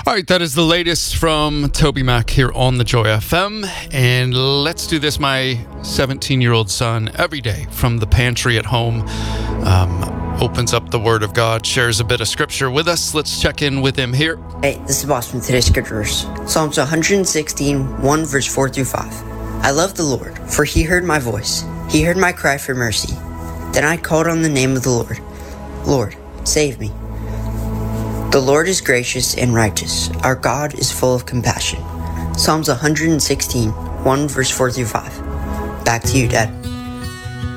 All right, that is the latest from Toby Mac here on the Joy FM. And let's do this. My 17-year-old son, every day from the pantry at home, opens up the Word of God, shares a bit of Scripture with us. Let's check in with him here. Hey, this is Boss from today's Scripture verse. Psalms 116, 1 verse 4 through 5. I love the Lord, for he heard my voice. He heard my cry for mercy. Then I called on the name of the Lord. Lord, save me. The Lord is gracious and righteous. Our God is full of compassion. Psalms 116, 1 verse 4 through 5. Back to you, Dad.